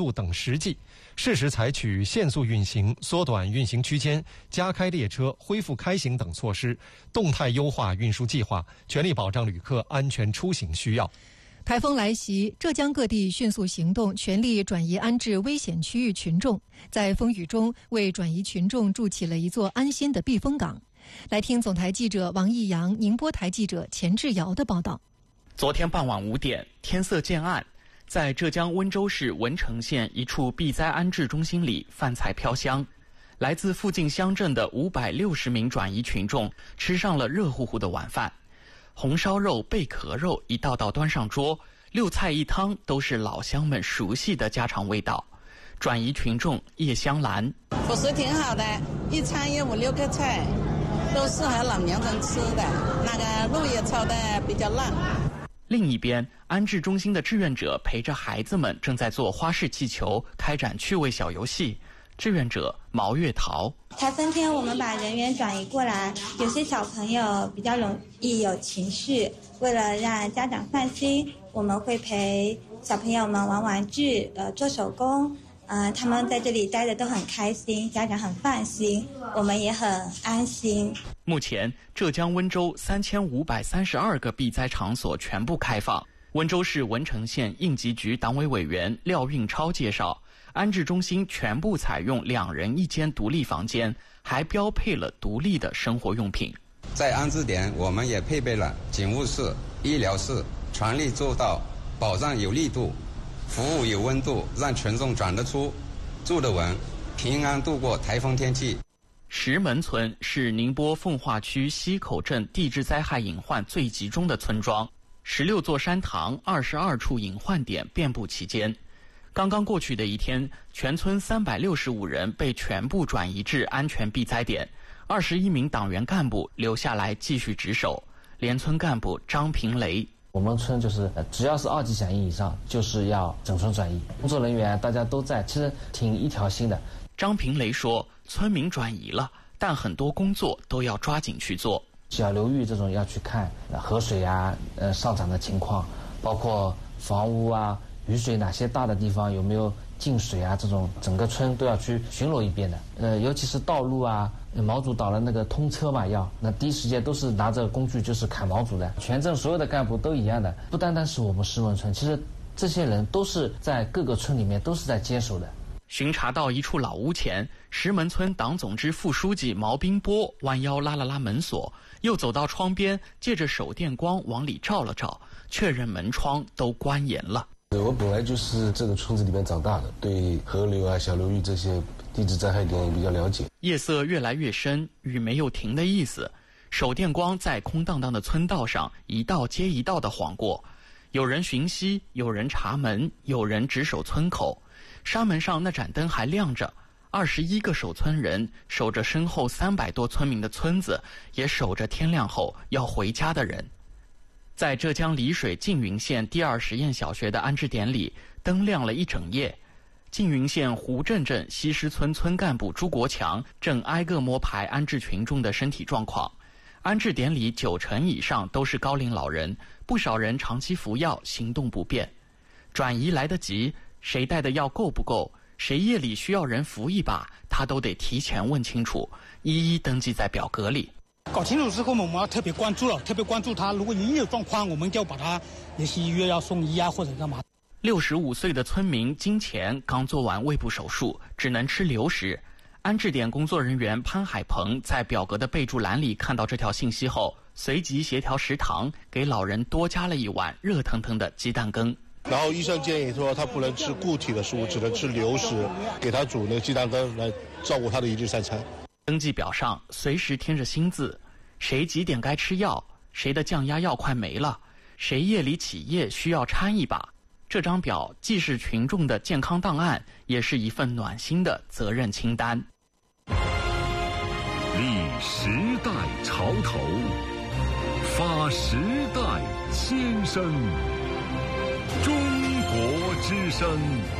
度等实际，适时采取限速运行、缩短运行区间、加开列车、恢复开行等措施，动态优化运输计划，全力保障旅客安全出行需要。 台风来袭，浙江各地迅速行动，全力转移安置危险区域群众，在风雨中为转移群众筑起了一座安心的避风港。来听总台记者王毅阳、宁波台记者钱志尧的报道。 昨天傍晚5点，天色渐暗，在浙江温州市文成县一处避灾安置中心里，饭菜飘香。来自附近乡镇的560名转移群众吃上了热乎乎的晚饭。红烧肉、贝壳肉一道道端上桌，6菜1汤都是老乡们熟悉的家常味道。转移群众叶香兰： 伙食挺好的，一餐有5、6个菜，都适合老年人吃的。那个肉也炒的比较烂。 另一边，安置中心的志愿者陪着孩子们正在做花式气球，开展趣味小游戏。志愿者毛月桃： 台风天我们把人员转移过来，有些小朋友比较容易有情绪，为了让家长放心，我们会陪小朋友们玩玩具，做手工，他们在这里待着都很开心，家长很放心，我们也很安心。 目前，浙江温州3532个避灾场所全部开放。温州市文成县应急局党委委员廖运超介绍，安置中心全部采用2人1间独立房间，还标配了独立的生活用品。 在安置点，我们也配备了警务室、医疗室，全力做到保障有力度，服务有温度，让群众转得出、住得稳，平安度过台风天气。 石门村是宁波奉化区西口镇地质灾害隐患最集中的村庄，16座山塘，22处隐患点遍布其间。刚刚过去的一天，全村365人被全部转移至安全避灾点，21名党员干部留下来继续值守。连村干部张平雷： 我们村就是只要是2级响应以上，就是要整村转移。工作人员大家都在，其实挺一条心的。 张平雷说，村民转移了，但很多工作都要抓紧去做。 小流域这种要去看河水啊，上涨的情况，包括房屋啊、雨水哪些大的地方有没有进水啊，这种整个村都要去巡逻一遍的。尤其是道路啊，毛主倒了那个通车嘛，那第一时间都是拿着工具就是砍毛主的。全镇所有的干部都一样的，不单单是我们石门村，其实这些人都是在各个村里面都是在坚守的。 巡查到一处老屋前，石门村党总支副书记毛斌波弯腰拉了拉门锁，又走到窗边，借着手电光往里照了照，确认门窗都关严了。 我本来就是这个村子里面长大的，对河流啊、小流域这些地质灾害点也比较了解。 夜色越来越深，雨没有停的意思。手电光在空荡荡的村道上一道接一道地晃过，有人巡溪，有人查门，有人值守村口。山门上那盏灯还亮着，21个守村人守着身后300多村民的村子，也守着天亮后要回家的人。在浙江丽水缙云县第2实验小学的安置点里，灯亮了一整夜。缙云县湖镇镇西施村村干部朱国强正挨个摸排安置群众的身体状况。安置点里90%以上都是高龄老人，不少人长期服药，行动不便。转移来得及，谁带的药够不够，谁夜里需要人扶一把，他都得提前问清楚，一一登记在表格里。 搞清楚之后呢，我们要特别关注他，如果一有状况，我们就把他也许医院要送医啊，或者干嘛。 65岁的村民金钱刚做完胃部手术，只能吃流食。安置点工作人员潘海鹏在表格的备注栏里看到这条信息后，随即协调食堂给老人多加了一碗热腾腾的鸡蛋羹。 然后医生建议说他不能吃固体的食物，只能吃流食，给他煮那个鸡蛋羹来照顾他的1日3餐。 登记表上随时添着新字，谁几点该吃药，谁的降压药快没了，谁夜里起夜需要搀一把。这张表既是群众的健康档案，也是一份暖心的责任清单。 立时代潮头，发时代先声，中国之声。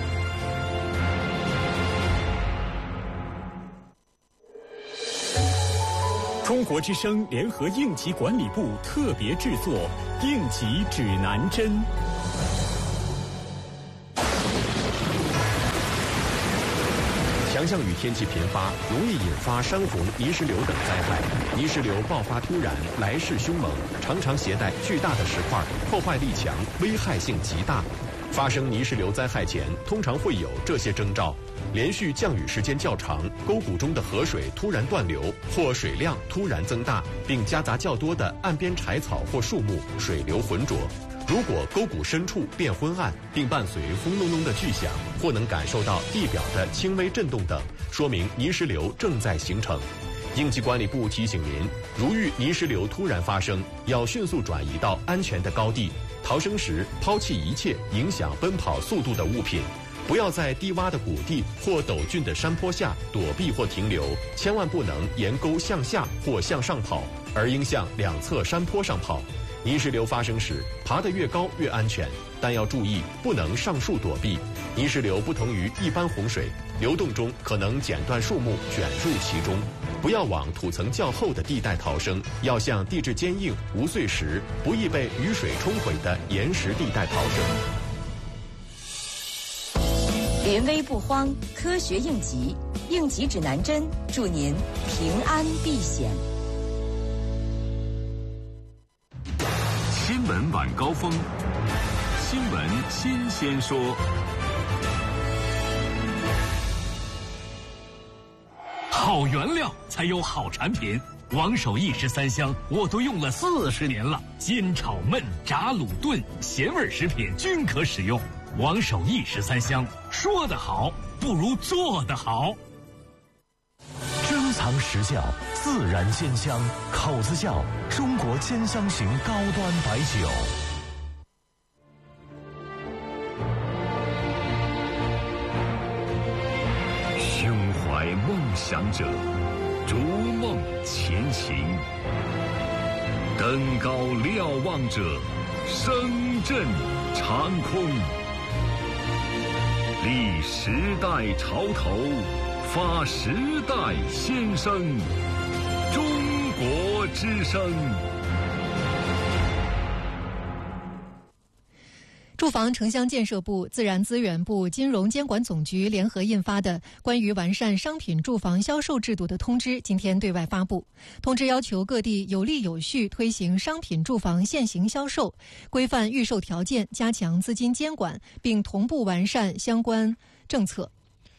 中国之声联合应急管理部特别制作《应急指南针》。 强降雨天气频发，容易引发山洪、泥石流等灾害。泥石流爆发突然，来势凶猛，常常携带巨大的石块，破坏力强，危害性极大。发生泥石流灾害前，通常会有这些征兆：连续降雨时间较长，沟谷中的河水突然断流，或水量突然增大，并夹杂较多的岸边柴草或树木，水流浑浊。如果沟谷深处变昏暗，并伴随轰隆隆的巨响，或能感受到地表的轻微震动等，说明泥石流正在形成。应急管理部提醒您，如遇泥石流突然发生，要迅速转移到安全的高地，逃生时抛弃一切影响奔跑速度的物品，不要在低洼的谷地或陡峻的山坡下躲避或停留，千万不能沿沟向下或向上跑，而应向两侧山坡上跑。泥石流发生时，爬得越高越安全，但要注意不能上树躲避。泥石流不同于一般洪水，流动中可能剪断树木，卷入其中。不要往土层较厚的地带逃生，要向地质坚硬、无碎石、不易被雨水冲毁的岩石地带逃生。 临危不慌，科学应急，应急指南针，祝您平安避险。 新闻晚高峰，新闻新鲜说。好原料才有好产品，王守义13香我都用了40年了，煎炒焖炸卤炖咸味食品均可使用。王守义13香，说得好不如做得好。 珍藏实窖，自然鲜香，口子窖，中国煎香型高端白酒。 胸怀梦想者，逐梦前行；登高瞭望者，声震长空。立时代潮头，发时代先声，中国之声。 住房城乡建设部、自然资源部、金融监管总局联合印发的关于完善商品住房销售制度的通知今天对外发布。通知要求各地有力有序推行商品住房现行销售，规范预售条件，加强资金监管，并同步完善相关政策。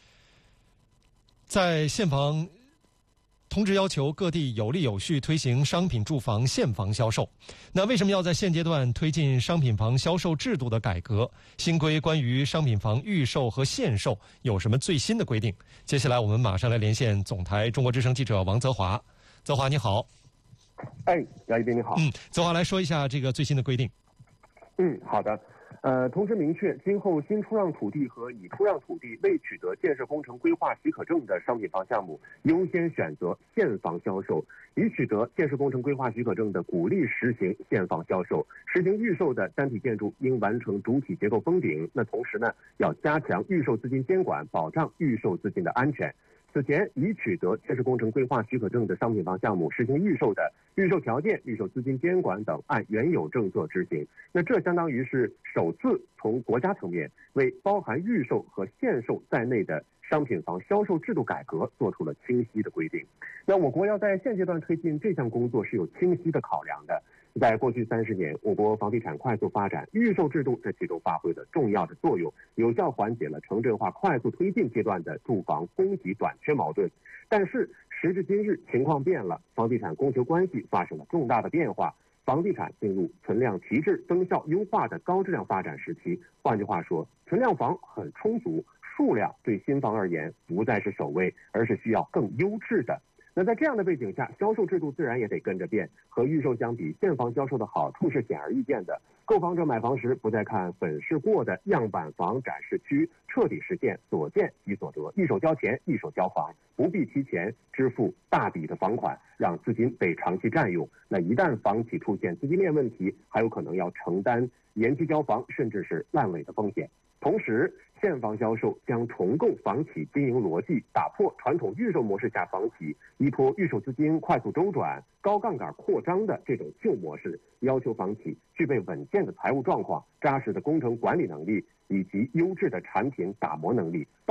在现房通知要求各地有力有序推行商品住房现房销售。那为什么要在现阶段推进商品房销售制度的改革？新规关于商品房预售和现售有什么最新的规定？接下来我们马上来连线总台中国之声记者王泽华。泽华你好。 姚一斌你好。 泽华来说一下这个最新的规定。 好的。同时明确，今后新出让土地和已出让土地未取得建设工程规划许可证的商品房项目，优先选择现房销售；已取得建设工程规划许可证的，鼓励实行现房销售。实行预售的单体建筑应完成主体结构封顶。那同时呢，要加强预售资金监管，保障预售资金的安全。此前已取得建设工程规划许可证的商品房项目实行预售的，预售条件、预售资金监管等按原有政策执行。那这相当于是首次从国家层面为包含预售和现售在内的商品房销售制度改革做出了清晰的规定。那我国要在现阶段推进这项工作是有清晰的考量的。在过去30年，我国房地产快速发展，预售制度在其中发挥了重要的作用，有效缓解了城镇化快速推进阶段的住房供给短缺矛盾。但是时至今日，情况变了，房地产供求关系发生了重大的变化，房地产进入存量提质、增效优化的高质量发展时期。换句话说，存量房很充足，数量对新房而言不再是首位，而是需要更优质的。那在这样的背景下，销售制度自然也得跟着变。和预售相比，现房销售的好处是显而易见的。购房者买房时不再看粉饰过的样板房展示区，彻底实现所见即所得，一手交钱一手交房，不必提前支付大笔的房款，让资金被长期占用。那一旦房企出现资金链问题，还有可能要承担延期交房甚至是烂尾的风险。同时，现房销售将重构房企经营逻辑，打破传统预售模式下房企依托预售资金快速周转、高杠杆扩张的这种旧模式，要求房企具备稳健的财务状况、扎实的工程管理能力以及优质的产品打磨能力。